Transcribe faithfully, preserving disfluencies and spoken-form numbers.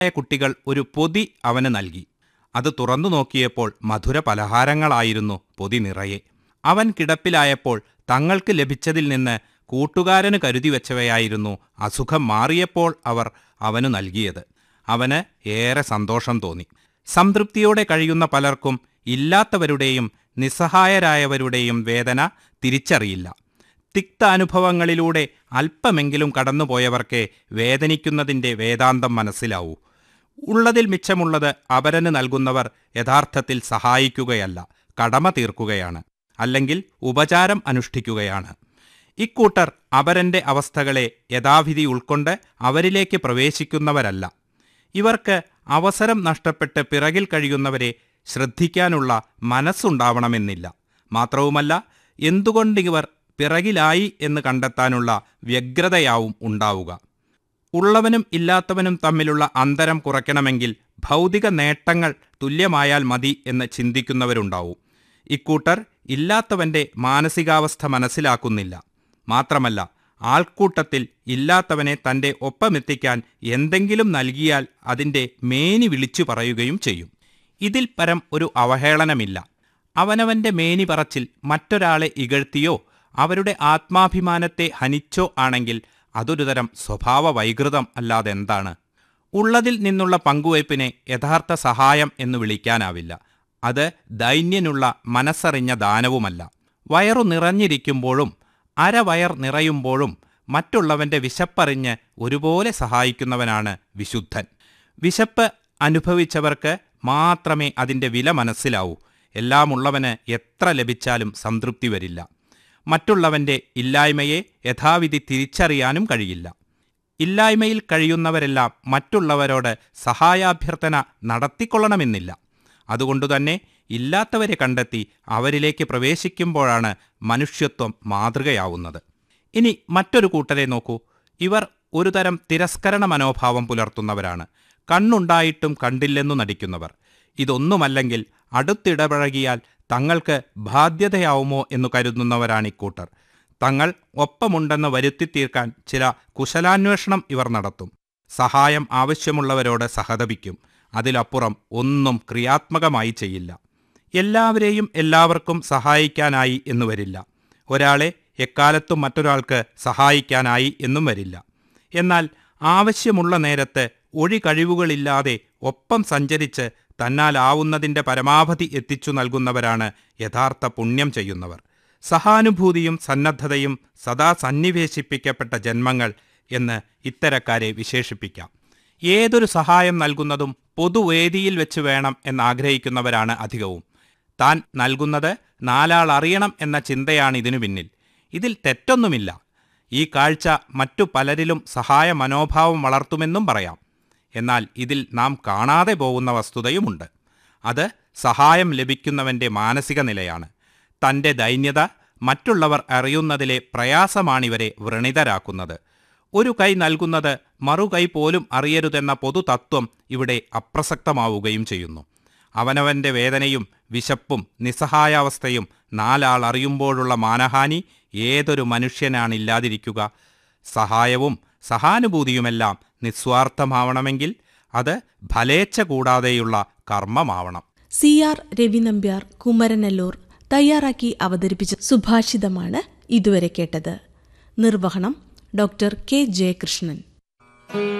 കുട്ടികൾ ഒരു പൊതി അവന് നൽകി. അത് തുറന്നു നോക്കിയപ്പോൾ മധുര പലഹാരങ്ങളായിരുന്നു പൊതി നിറയെ. അവൻ കിടപ്പിലായപ്പോൾ തങ്ങൾക്ക് ലഭിച്ചതിൽ നിന്ന് കൂട്ടുകാരന് കരുതിവെച്ചവയായിരുന്നു അസുഖം മാറിയപ്പോൾ അവർ അവനു നൽകിയത്. അവന് ഏറെ സന്തോഷം തോന്നി. സംതൃപ്തിയോടെ കഴിയുന്ന പലർക്കും ഇല്ലാത്തവരുടെയും നിസ്സഹായരായവരുടെയും വേദന തിരിച്ചറിയില്ല. തിക്താനുഭവങ്ങളിലൂടെ അല്പമെങ്കിലും കടന്നുപോയവർക്കേ വേദനിക്കുന്നതിൻ്റെ വേദാന്തം മനസ്സിലാവൂ. ഉള്ളതിൽ മിച്ചമുള്ളത് അപരന് നൽകുന്നവർ യഥാർത്ഥത്തിൽ സഹായിക്കുകയല്ല, കടമ തീർക്കുകയാണ്, അല്ലെങ്കിൽ ഉപചാരം അനുഷ്ഠിക്കുകയാണ്. ഇക്കൂട്ടർ അപരന്റെ അവസ്ഥകളെ യഥാവിധി ഉൾക്കൊണ്ട് അവരിലേക്ക് പ്രവേശിക്കുന്നവരല്ല. ഇവർക്ക് അവസരം നഷ്ടപ്പെട്ട് പിറകിൽ കഴിയുന്നവരെ ശ്രദ്ധിക്കാനുള്ള മനസ്സുണ്ടാവണമെന്നില്ല. മാത്രവുമല്ല, എന്തുകൊണ്ടിവർ പിറകിലായി എന്ന് കണ്ടെത്താനുള്ള വ്യഗ്രതയാവും ഉണ്ടാവുക. ഉള്ളവനും ഇല്ലാത്തവനും തമ്മിലുള്ള അന്തരം കുറയ്ക്കണമെങ്കിൽ ഭൗതിക നേട്ടങ്ങൾ തുല്യമായാൽ മതി എന്ന് ചിന്തിക്കുന്നവരുണ്ടാവും. ഇക്കൂട്ടർ ഇല്ലാത്തവൻ്റെ മാനസികാവസ്ഥ മനസ്സിലാക്കുന്നില്ല. മാത്രമല്ല, ആൾക്കൂട്ടത്തിൽ ഇല്ലാത്തവനെ തൻ്റെ ഒപ്പമെത്തിക്കാൻ എന്തെങ്കിലും നൽകിയാൽ അതിൻ്റെ മേനി വിളിച്ചു പറയുകയും ചെയ്യും. ഇതിൽ പരം ഒരു അവഹേളനമില്ല. അവനവൻ്റെ മേനി പറച്ചിൽ മറ്റൊരാളെ ഇകഴ്ത്തിയോ അവരുടെ ആത്മാഭിമാനത്തെ ഹനിച്ചോ ആണെങ്കിൽ അതൊരു തരം സ്വഭാവ വൈകൃതം അല്ലാതെന്താണ്? ഉള്ളതിൽ നിന്നുള്ള പങ്കുവയ്പ്പിനെ യഥാർത്ഥ സഹായം എന്ന് വിളിക്കാനാവില്ല. അത് ദൈന്യനുള്ള മനസ്സറിഞ്ഞ ദാനവുമല്ല. വയറു നിറഞ്ഞിരിക്കുമ്പോഴും അരവയർ നിറയുമ്പോഴും മറ്റുള്ളവൻ്റെ വിശപ്പറിഞ്ഞ് ഒരുപോലെ സഹായിക്കുന്നവനാണ് വിശുദ്ധൻ. വിശപ്പ് അനുഭവിച്ചവർക്ക് മാത്രമേ അതിൻ്റെ വില മനസ്സിലാവൂ. എല്ലാമുള്ളവന് എത്ര ലഭിച്ചാലും സംതൃപ്തി വരില്ല. മറ്റുള്ളവൻ്റെ ഇല്ലായ്മയെ യഥാവിധി തിരിച്ചറിയാനും കഴിയില്ല. ഇല്ലായ്മയിൽ കഴിയുന്നവരെല്ലാം മറ്റുള്ളവരോട് സഹായാഭ്യർത്ഥന നടത്തിക്കൊള്ളണമെന്നില്ല. അതുകൊണ്ടുതന്നെ ഇല്ലാത്തവരെ കണ്ടെത്തി അവരിലേക്ക് പ്രവേശിക്കുമ്പോഴാണ് മനുഷ്യത്വം മാതൃകയാവുന്നത്. ഇനി മറ്റൊരു കൂട്ടരെ നോക്കൂ. ഇവർ ഒരുതരം തിരസ്കരണ മനോഭാവം പുലർത്തുന്നവരാണ്. കണ്ണുണ്ടായിട്ടും കണ്ടില്ലെന്നു നടിക്കുന്നവർ. ഇതൊന്നുമല്ലെങ്കിൽ അടുത്തിടപഴകിയാൽ തങ്ങൾക്ക് ബാധ്യതയാവുമോ എന്നു കരുതുന്നവരാണിക്കൂട്ടർ. തങ്ങൾ ഒപ്പമുണ്ടെന്ന് വരുത്തിത്തീർക്കാൻ ചില കുശലാന്വേഷണം ഇവർ നടത്തും. സഹായം ആവശ്യമുള്ളവരോട് സഹതപിക്കും. അതിലപ്പുറം ഒന്നും ക്രിയാത്മകമായി ചെയ്യില്ല. എല്ലാവരെയും എല്ലാവർക്കും സഹായിക്കാനായി എന്നു വരില്ല. ഒരാളെ എക്കാലത്തും മറ്റൊരാൾക്ക് സഹായിക്കാനായി എന്നും വരില്ല. എന്നാൽ ആവശ്യമുള്ള നേരത്ത് ഒഴി കഴിവുകളില്ലാതെ ഒപ്പം സഞ്ചരിച്ച് തന്നാലാവുന്നതിൻ്റെ പരമാവധി എത്തിച്ചു നൽകുന്നവരാണ് യഥാർത്ഥ പുണ്യം ചെയ്യുന്നവർ. സഹാനുഭൂതിയും സന്നദ്ധതയും സദാ സന്നിവേശിപ്പിക്കപ്പെട്ട ജന്മങ്ങൾ എന്ന് ഇത്തരക്കാരെ വിശേഷിപ്പിക്കാം. ഏതൊരു സഹായം നൽകുന്നതും പൊതുവേദിയിൽ വെച്ച് വേണം എന്നാഗ്രഹിക്കുന്നവരാണ് അധികവും. താൻ നൽകുന്നത് നാലാൾ അറിയണം എന്ന ചിന്തയാണ് ഇതിനു പിന്നിൽ. ഇതിൽ തെറ്റൊന്നുമില്ല. ഈ കാഴ്ച മറ്റു പലരിലും സഹായ മനോഭാവം വളർത്തുമെന്നും പറയാം. എന്നാൽ ഇതിൽ നാം കാണാതെ പോകുന്ന വസ്തുതയുമുണ്ട്. അത് സഹായം ലഭിക്കുന്നവൻ്റെ മാനസിക നിലയാണ്. തൻ്റെ ദൈന്യത മറ്റുള്ളവർ അറിയുന്നതിലെ പ്രയാസമാണിവരെ വ്രണിതരാക്കുന്നത്. ഒരു കൈ നൽകുന്നത് മറുകൈ പോലും അറിയരുതെന്ന പൊതുതത്വം ഇവിടെ അപ്രസക്തമാവുകയും ചെയ്യുന്നു. അവനവൻ്റെ വേദനയും വിശപ്പും നിസ്സഹായാവസ്ഥയും നാലാൾ അറിയുമ്പോഴുള്ള മാനഹാനി ഏതൊരു മനുഷ്യനാണില്ലാതിരിക്കുക? സഹായവും സഹാനുഭൂതിയുമെല്ലാം നിസ്വാർത്ഥമാവണമെങ്കിൽ അത് ഫലേച്ഛ കൂടാതെയുള്ള കർമ്മമാവണം. സി ആർ രവി നമ്പ്യാർ കുമരനല്ലൂർ തയ്യാറാക്കി അവതരിപ്പിച്ച സുഭാഷിതമാണ് ഇതുവരെ കേട്ടത്. നിർവഹണം ഡോക്ടർ കെ ജയകൃഷ്ണൻ.